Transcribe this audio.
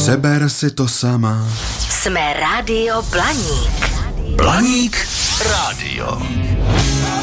Přeber si to sama. Jsme Rádio Blaník. Blaník rádio.